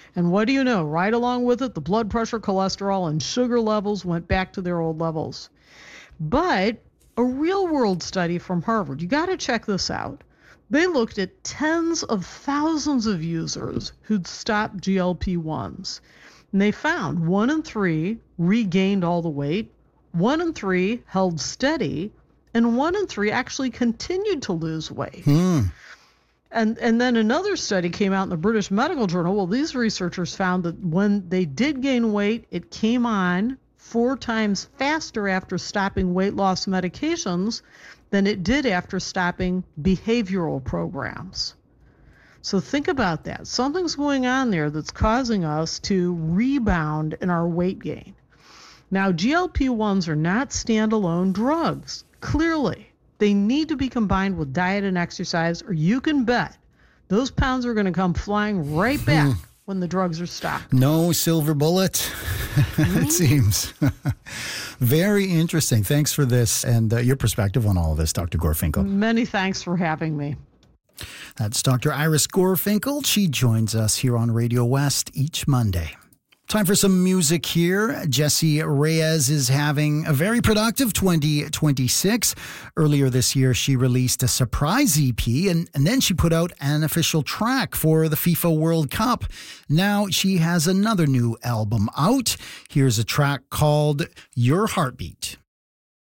And what do you know? Right along with it, the blood pressure, cholesterol, and sugar levels went back to their old levels. But a real-world study from Harvard, you got to check this out. They looked at tens of thousands of users who'd stopped GLP-1s. And they found 1 in 3 regained all the weight, 1 in 3 held steady, and 1 in 3 actually continued to lose weight. And then another study came out in the British Medical Journal. Well, these researchers found that when they did gain weight, it came on 4 times faster after stopping weight loss medications than it did after stopping behavioral programs. So think about that. Something's going on there that's causing us to rebound in our weight gain. Now, GLP-1s are not standalone drugs. Clearly, they need to be combined with diet and exercise, or you can bet those pounds are going to come flying right back when the drugs are stopped. No silver bullet, it seems. Very interesting. Thanks for this and your perspective on all of this, Dr. Gorfinkel. Many thanks for having me. That's Dr. Iris Gorfinkel. She joins us here on Radio West each Monday. Time for some music here. Jessie Reyez is having a very productive 2026. Earlier this year, she released a surprise EP, and then she put out an official track for the FIFA World Cup. Now she has another new album out. Here's a track called Your Heartbeat.